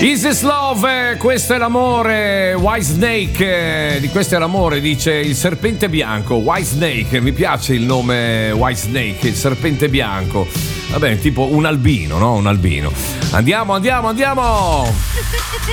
Is this love? Questo è l'amore. White Snake, di questo è l'amore, dice il serpente bianco. White Snake, mi piace il nome White Snake, il serpente bianco. Vabbè, tipo un albino, no? Un albino. Andiamo.